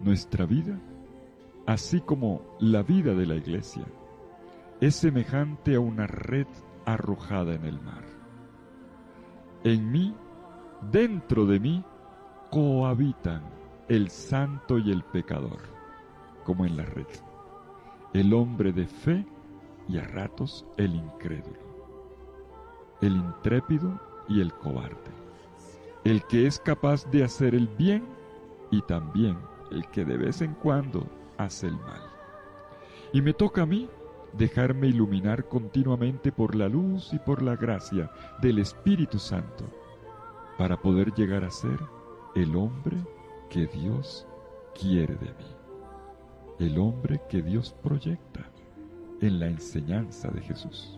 Nuestra vida, así como la vida de la Iglesia, es semejante a una red arrojada en el mar. En mí, dentro de mí, cohabitan el santo y el pecador, como en la red, el hombre de fe y a ratos el incrédulo, el intrépido y el cobarde, el que es capaz de hacer el bien y también el que de vez en cuando hace el mal. Y me toca a mí dejarme iluminar continuamente por la luz y por la gracia del Espíritu Santo para poder llegar a ser el hombre que Dios quiere de mí, el hombre que Dios proyecta en la enseñanza de Jesús.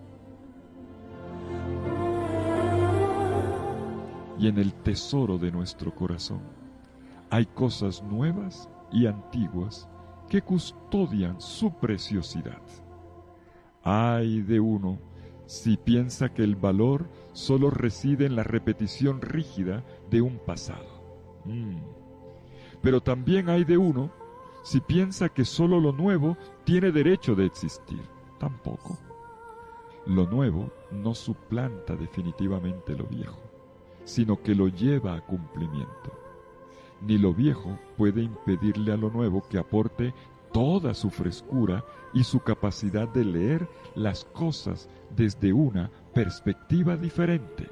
Y en el tesoro de nuestro corazón hay cosas nuevas y antiguas que custodian su preciosidad. Ay de uno si piensa que el valor solo reside en la repetición rígida de un pasado. Pero también hay de uno si piensa que solo lo nuevo tiene derecho de existir. Tampoco. Lo nuevo no suplanta definitivamente lo viejo, sino que lo lleva a cumplimiento. Ni lo viejo puede impedirle a lo nuevo que aporte toda su frescura y su capacidad de leer las cosas desde una perspectiva diferente.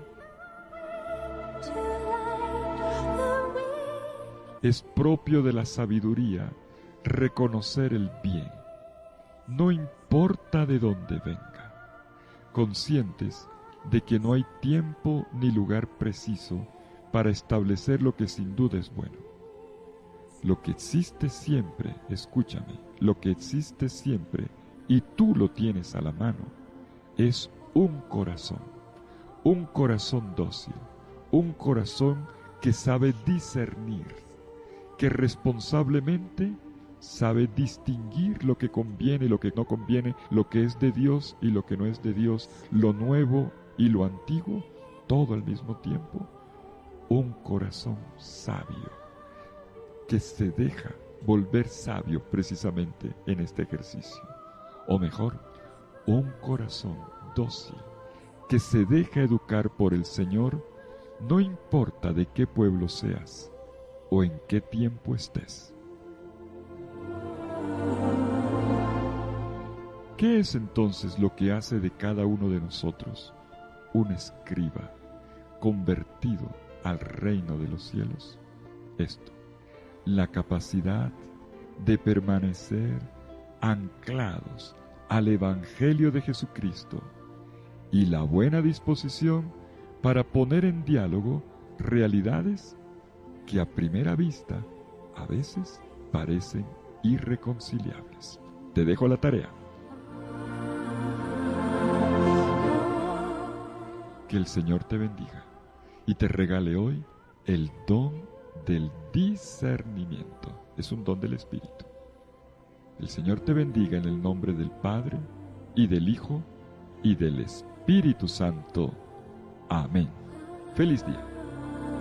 Es propio de la sabiduría reconocer el bien, no importa de dónde venga, conscientes de que no hay tiempo ni lugar preciso para establecer lo que sin duda es bueno. Lo que existe siempre, escúchame, lo que existe siempre, y tú lo tienes a la mano, es un corazón dócil, un corazón que sabe discernir, que responsablemente sabe distinguir lo que conviene y lo que no conviene, lo que es de Dios y lo que no es de Dios, lo nuevo y lo antiguo, todo al mismo tiempo. Un corazón sabio, que se deja volver sabio precisamente en este ejercicio. O mejor, un corazón dócil, que se deja educar por el Señor, no importa de qué pueblo seas o en qué tiempo estés. ¿Qué es entonces lo que hace de cada uno de nosotros un escriba convertido al reino de los cielos? Esto: la capacidad de permanecer anclados al Evangelio de Jesucristo y la buena disposición para poner en diálogo realidades que a primera vista a veces parecen irreconciliables. Te dejo la tarea. Que el Señor te bendiga y te regale hoy el don del discernimiento. Es un don del Espíritu. El Señor te bendiga en el nombre del Padre, y del Hijo, y del Espíritu Santo. Amén. Feliz día.